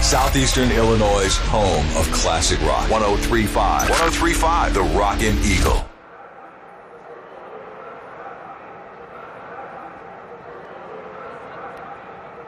Southeastern Illinois' home of classic rock. 103.5. 103.5, The Rockin' Eagle.